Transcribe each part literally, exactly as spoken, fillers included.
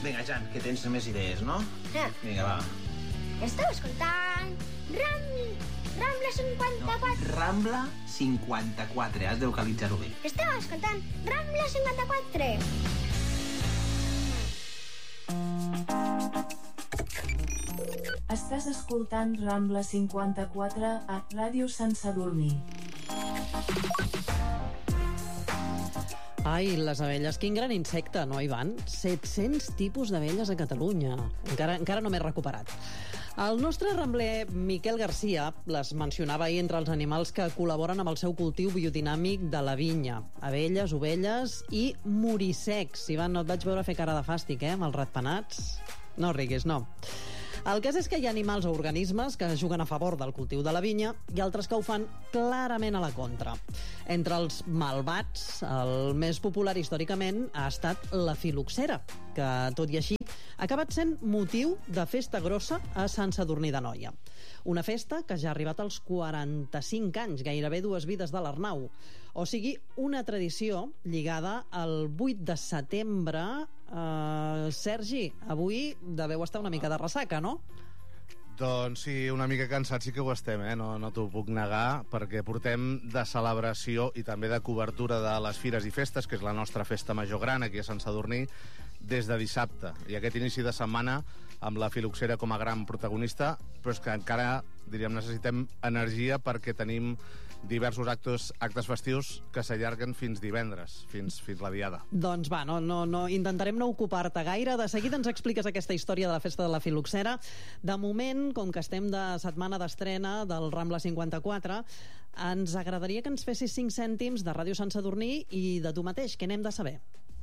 Vinga, Jan, que tens més idees, no? Ah. Vinga, va. Esteu escoltant Ram... Rambla cinquanta-quatre. No, Rambla cinquanta-quatre, has de localitzar-ho bé. Esteu escoltant Rambla cinquanta-quatre. Estàs escoltant Rambla cinquanta-quatre a Ràdio Sant Sadurní. Ai, les abelles, quin gran insecte, no, Ivan? set-cents tipus d'abelles a Catalunya. Encara, encara no m'he recuperat. El nostre rambler Miquel Garcia les mencionava ahir entre els animals que col·laboren amb el seu cultiu biodinàmic de la vinya. Abelles, ovelles i morissecs. Ivan, no et vaig veure fer cara de fàstic, eh, amb els ratpenats? No riguis, no. El cas és que hi ha animals o organismes que juguen a favor del cultiu de la vinya i altres que ho fan clarament a la contra. Entre els malvats, el més popular històricament ha estat la filoxera, que, tot i així, ha acabat sent motiu de festa grossa a Sant Sadurní d'Anoia. Una festa que ja ha arribat als quaranta-cinc anys, gairebé dues vides de l'Arnau. O sigui, una tradició lligada al vuit de setembre. Uh, Sergi, avui deveu estar una mica de ressaca, no? Doncs sí, una mica cansats sí que ho estem, eh? No, no t'ho puc negar, perquè portem de celebració i també de cobertura de les fires i festes, que és la nostra festa major gran aquí a Sant Sadurní, des de dissabte. I aquest inici de setmana amb la filoxera com a gran protagonista, però és que encara, diríem, necessitem energia perquè tenim diversos actes, actes festius que s'allarguen fins divendres, fins, fins la diada. Doncs va, no, no, no, intentarem no ocupar-te gaire. De seguida ens expliques aquesta història de la festa de la filoxera. De moment, com que estem de setmana d'estrena del Rambla cinquanta-quatre, ens agradaria que ens fessis cinc cèntims de Ràdio Sant Sadurní i de tu mateix. Què n'hem de saber?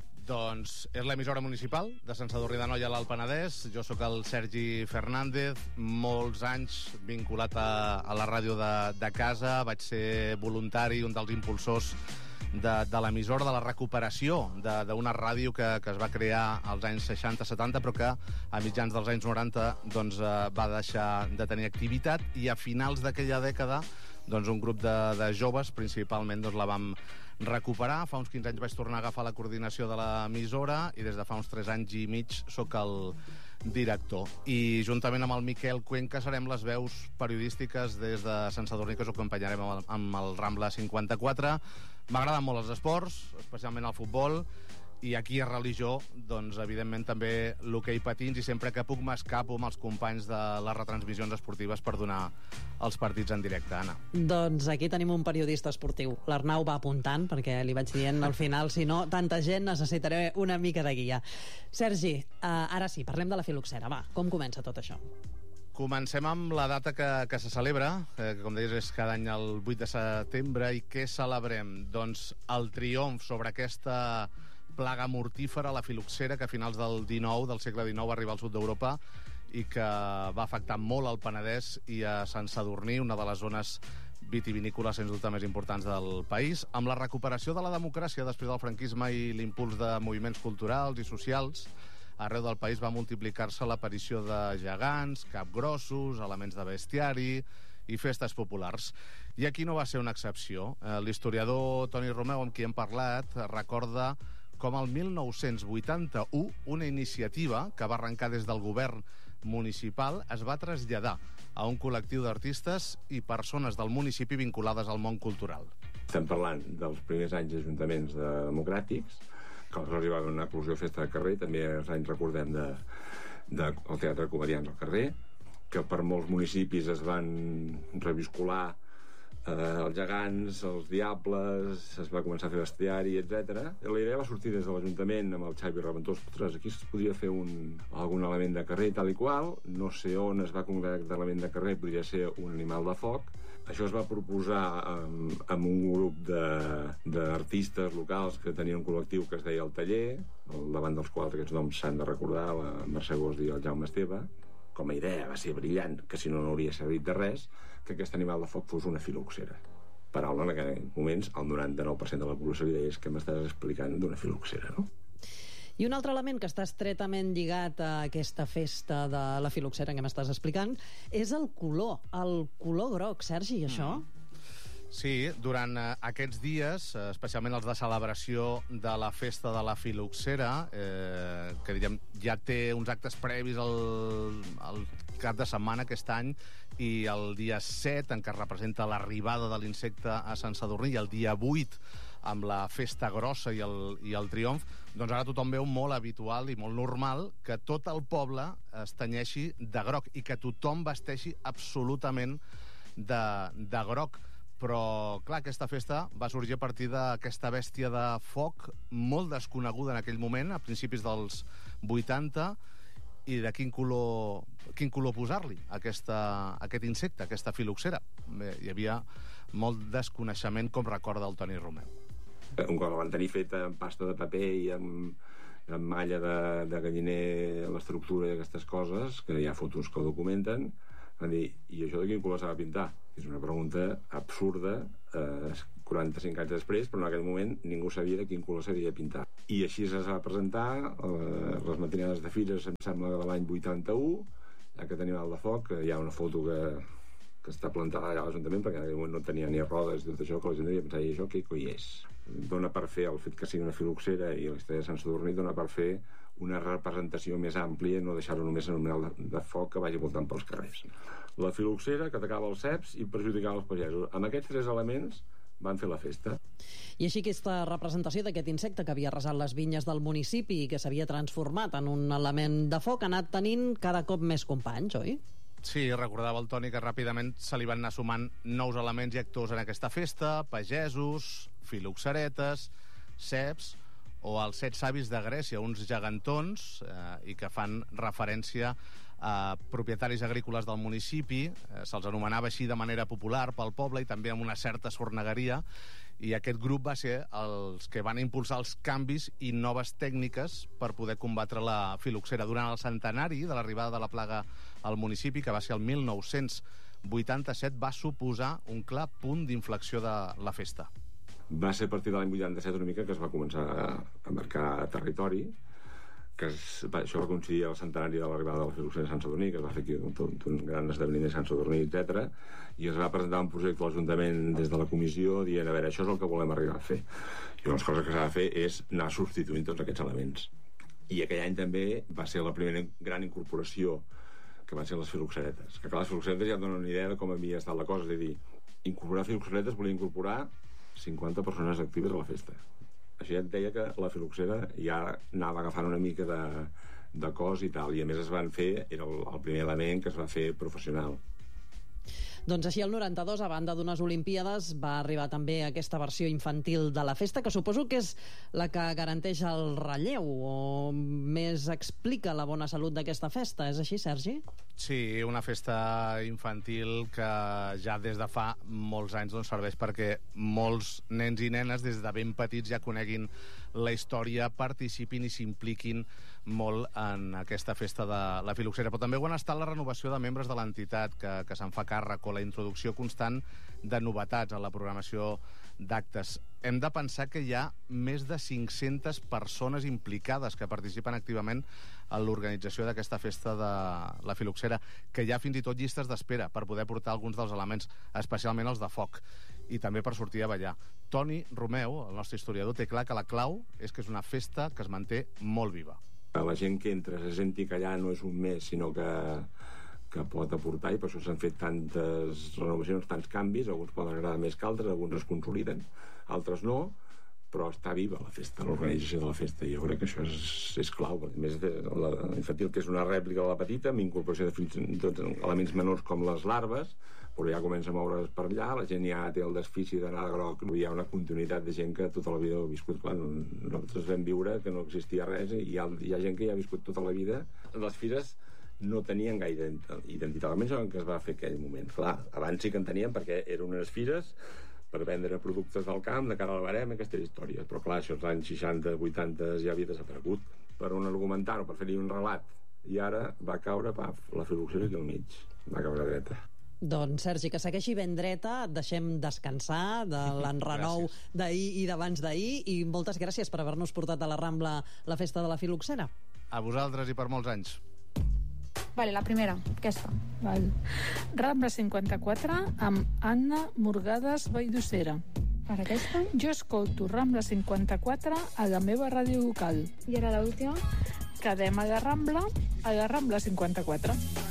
Doncs és l'emissora municipal de Sant Sadurní d'Anoia a l'Alt Penedès. Jo sóc el Sergi Fernández, molts anys vinculat a, a la ràdio de, de casa. Vaig ser voluntari, un dels impulsors de, de l'emissora, de la recuperació d'una ràdio que, que es va crear als anys seixanta setanta, però que a mitjans dels anys noranta doncs, va deixar de tenir activitat, i a finals d'aquella dècada doncs un grup de, de joves, principalment, doncs la vam recuperar. Fa uns quinze anys vaig tornar a agafar la coordinació de l'emissora i des de fa uns tres anys i mig sóc el director. I juntament amb el Miquel Cuenca serem les veus periodístiques des de Sant Sadurní que us acompanyarem amb el, amb el Rambla cinquanta-quatre. M'agraden molt els esports, especialment el futbol, i aquí a religió, doncs, evidentment, també l'hoquei patins, i sempre que puc m'escapo amb els companys de les retransmissions esportives per donar els partits en directe, Anna. Doncs aquí tenim un periodista esportiu. L'Arnau va apuntant, perquè li vaig dient al final, si no, tanta gent, necessitaré una mica de guia. Sergi, uh, ara sí, parlem de la filoxera. Va, com comença tot això? Comencem amb la data que, que se celebra, eh, que com deies és cada any el vuit de setembre, i què celebrem? Doncs el triomf sobre aquesta plaga mortífera, la filoxera, que a finals del dinou, del segle dinou, va arribar al sud d'Europa i que va afectar molt al Penedès i a Sant Sadurní, una de les zones vitivinícoles sens dubte més importants del país. Amb la recuperació de la democràcia després del franquisme i l'impuls de moviments culturals i socials, arreu del país va multiplicar-se l'aparició de gegants, capgrossos, elements de bestiari i festes populars. I aquí no va ser una excepció. L'historiador Toni Romeu, amb qui hem parlat, recorda com el mil nou-cents vuitanta-u una iniciativa que va arrencar des del govern municipal es va traslladar a un col·lectiu d'artistes i persones del municipi vinculades al món cultural. Estem parlant dels primers anys d'ajuntaments democràtics, que aleshores hi va haver una eclosió festa de carrer, també els anys recordem de, de, el Teatre de Comedians al carrer, que per molts municipis es van reviscolar eh, els gegants, els diables, es va començar a fer bestiari, etcètera. La idea va sortir des de l'Ajuntament amb el Xavi Reventós. Ostres, aquí es podria fer un, algun element de carrer tal i qual, no sé on es va concretar l'element de carrer, podria ser un animal de foc. Això es va proposar amb, amb un grup d'artistes locals que tenien un col·lectiu que es deia El Taller, davant dels quals aquests noms s'han de recordar, la Mercè Gosdi i el Jaume Esteve. Com a idea va ser brillant, que si no no hauria servit de res, que aquest animal de foc fos una filoxera. Paraula en aquells moments el noranta-nou per cent de la població li deia que m'estàs explicant d'una filoxera, no? I un altre element que està estretament lligat a aquesta festa de la filoxera que m'estàs explicant és el color, el color groc. Sergi, això? Mm. Sí, durant eh, aquests dies, eh, especialment els de celebració de la festa de la Filoxera, eh, que diguem, ja té uns actes previs al, al cap de setmana aquest any, i el dia set, en què es representa l'arribada de l'insecte a Sant Sadurní, i el dia vuit, amb la festa grossa i el, i el triomf, doncs ara tothom veu molt habitual i molt normal que tot el poble es tenyeixi de groc i que tothom vesteixi absolutament de, de groc. Però, clar, aquesta festa va sorgir a partir d'aquesta bèstia de foc molt desconeguda en aquell moment, a principis dels vuitanta, i de quin color, quin color posar-li a aquesta, a aquest insecte, a aquesta filoxera. Bé, hi havia molt desconeixement, com recorda el Toni Romeu. Un cop la van tenir feta amb pasta de paper i amb, amb malla de, de galliner, l'estructura i aquestes coses, que hi ha fotos que ho documenten, van dir, i això de quin color s'ha de pintar? És una pregunta absurda, eh, quaranta-cinc anys després, però en aquell moment ningú sabia de quin color s'havia de pintar. I així es va presentar eh, les matinades de Fires, em sembla, de l'any vuitanta-u, ja que tenim el de foc, hi ha una foto que, que està plantada allà a l'Ajuntament, perquè en aquell moment no tenia ni rodes i tot això, que la gent devia pensar, i això què coi és? Dona per fer el fet que sigui una filoxera i la història de Sant Sadurní dona per fer una representació més àmplia i no deixar-ho només en un mural de, de foc que vagi voltant pels carrers. La filoxera que atacava els ceps i perjudicava els pagesos. Amb aquests tres elements van fer la festa. I així aquesta representació d'aquest insecte que havia arrasat les vinyes del municipi i que s'havia transformat en un element de foc ha anat tenint cada cop més companys, oi? Sí, recordava el Toni que ràpidament se li van anar sumant nous elements i actors en aquesta festa, pagesos, filoxeretes, ceps o els set savis de Grècia, uns gegantons eh, i que fan referència a propietaris agrícoles del municipi, eh, se'ls anomenava així de manera popular pel poble i també amb una certa sornegueria, i aquest grup va ser els que van impulsar els canvis i noves tècniques per poder combatre la filoxera. Durant el centenari de l'arribada de la plaga al municipi, que va ser el mil nou-cents vuitanta-set, va suposar un clar punt d'inflexió de la festa. Va ser a partir de l'any vuitanta-set una mica que es va començar a marcar territori, que es, va, això va coincidir al centenari de l'arribada de la filoxera de Sant Sadurní, que es va fer aquí un, un, un gran esdeveniment de Sant Sadurní, etcètera, i es va presentar un projecte a l'Ajuntament des de la comissió dient, a veure, això és el que volem arribar a fer. I una cosa que s'ha de fer és anar substituint tots aquests elements. I aquell any també va ser la primera gran incorporació, que van ser les filoxeretes. Que clar, les filoxeretes ja et donen una idea de com havia estat la cosa, és a dir, incorporar filoxeretes volia incorporar cinquanta persones actives a la festa. Això ja et deia que la filoxera ja anava agafant una mica de, de cos i tal, i a més es van fer, era el, el primer element que es va fer professional. Doncs així el noranta-dos, a banda d'unes Olimpíades, va arribar també aquesta versió infantil de la festa, que suposo que és la que garanteix el relleu o més explica la bona salut d'aquesta festa. És així, Sergi? Sí, una festa infantil que ja des de fa molts anys doncs, serveix perquè molts nens i nenes des de ben petits ja coneguin la història, participin i s'impliquin molt en aquesta festa de la filoxera. Però també ho ha estat la renovació de membres de l'entitat que, que se'n fa càrrec, o la introducció constant de novetats a la programació d'actes. Hem de pensar que hi ha més de cinc-centes persones implicades que participen activament en l'organització d'aquesta festa de la filoxera, que hi ha fins i tot llistes d'espera per poder portar alguns dels elements, especialment els de foc, i també per sortir a ballar. Toni Romeu, el nostre historiador, té clar que la clau és que és una festa que es manté molt viva. La gent que entra se senti que allà no és un mes, sinó que que pot aportar, i per això s'han fet tantes renovacions, tants canvis, alguns poden agradar més que altres, alguns es consoliden, altres no, però està viva la festa, l'organització de la festa, i jo crec que això és, és clau. A més, la infantil, que és una rèplica de la petita, amb incorporació de fins i tot elements menors com les larves, però ja comença a moure's per allà, la gent ja té el desfici d'anar de groc, hi ha una continuïtat de gent que tota la vida ho ha viscut. Clar, nosaltres vam viure que no existia res, i hi ha, hi ha gent que ja ha viscut tota la vida. Les fires no tenien gaire identitat, almenys el que es va fer aquell moment. Clar, abans sí que en tenien, perquè eren unes fires per vendre productes del camp de cara a la barema, aquesta història. Però clar, això als anys seixanta, vuitanta ja havia desaparegut. Per un argumentar-ho, per fer-hi un relat. I ara va caure, paf, la filoxera aquí al mig. Va caure dreta. Doncs, Sergi, que segueixi ben dreta, et deixem descansar de l'enrenou d'ahir i d'abans d'ahir, i moltes gràcies per haver-nos portat a la Rambla la festa de la filoxera. A vosaltres i per molts anys. Vale, la primera, aquesta. Val. Rambla cinquanta-quatre amb Anna Morgades Valldossera. Per aquesta. Jo escolto Rambla cinquanta-quatre a la meva ràdio local. I ara l'última. Quedem a la Rambla, a la Rambla cinquanta-quatre.